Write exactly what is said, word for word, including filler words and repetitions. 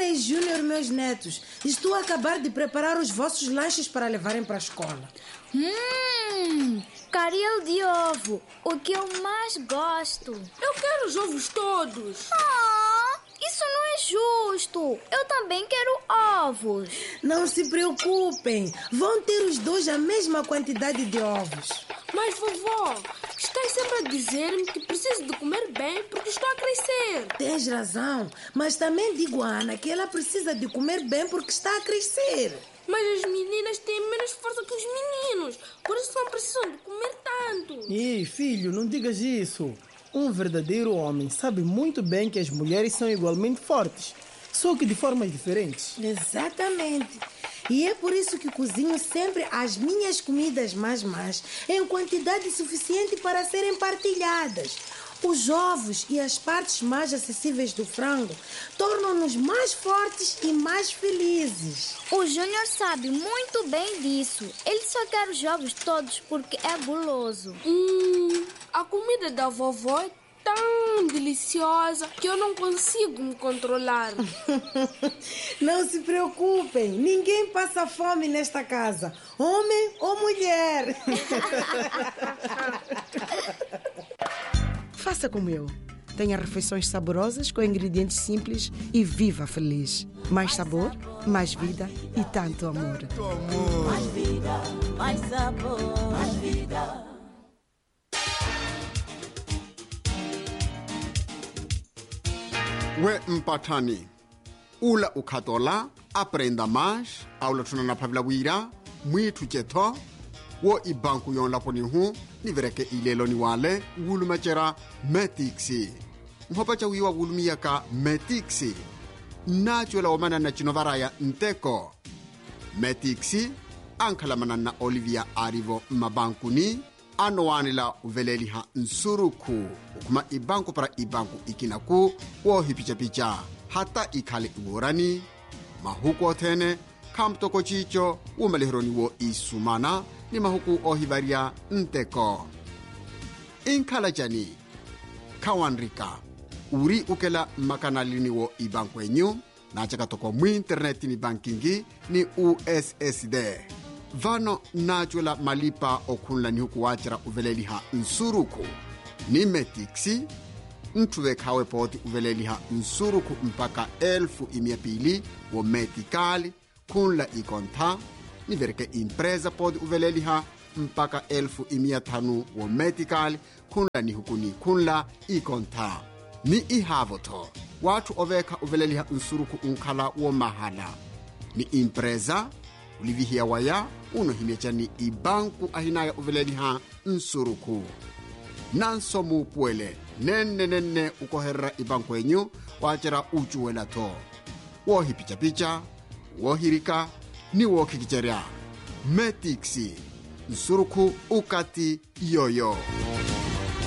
Ei, Júnior, meus netos, estou a acabar de preparar os vossos lanches para levarem para a escola. Hum, caril de ovo, o que eu mais gosto. Eu quero os ovos todos. Ah, isso não é justo. Eu também quero ovos. Não se preocupem, vão ter os dois a mesma quantidade de ovos. Mas, vovó, estás sempre a dizer-me que preciso de comer bem porque estou a crescer. Tens razão, mas também digo a Ana que ela precisa de comer bem porque está a crescer. Mas as meninas têm menos força que os meninos, por isso não precisam de comer tanto. Ei, filho, não digas isso. Um verdadeiro homem sabe muito bem que as mulheres são igualmente fortes, só que de formas diferentes. Exatamente. E é por isso que cozinho sempre as minhas comidas mais mais em quantidade suficiente para serem partilhadas. Os ovos e as partes mais acessíveis do frango tornam-nos mais fortes e mais felizes. O Júnior sabe muito bem disso. Ele só quer os ovos todos porque é guloso. Hum, a comida da vovó é tão deliciosa que eu não consigo me controlar. Não se preocupem, ninguém passa fome nesta casa, homem ou mulher. Faça como eu. Tenha refeições saborosas com ingredientes simples e viva feliz. Mais sabor, mais vida e tanto amor. Mais vida, mais sabor, mais vida. We mpatani ula ukatola aprenda mais aula tunana pavila wira mwitu jetho wo ibanku yon laponi hu ni vereke ilelo ni wale wulumachera metixi mhopa cha wiwa wulumia ka metixi nachola omana na chinovaraya nteko metixi ankhala manana Olivia Arivo mabankuni anowanila uveleliha nsuruku ukuma ibanku para ibanku ikinaku wo hipicha-picha hata ikhale iworani mahuku othene khamtoko chicho umalihironi wo isumana ni mahuku ohivaria nteko inkhala jani khawanrika uri ukela makanalini wo ibanku enyu nachaka toko mu interneti ni bankingi ni U S S D vano nachola malipa okhunla ni huku wachira uveleliha nsuruku ni metixi nthuve khawe poti uveleliha nsuruku mpaka elfu imia pili wo metikali khunla ikontha ni vereke impreza poti uveleliha mpaka elfu imia thanu wo metikali khunla ni huku ni khunla ikontha ni ihavotho wathu ovekha uveleliha nsuruku unkhala wo mahala ni impreza ulivihia waya unohimechani ibanku ahinaya uveleliha nsuruku nanso mupuele nenne nenne ukoherera ibanku enyu wachera uchuwela to wohipicha-picha wohirika ni wokhikicherya metixi nsuruku ukati yoyo.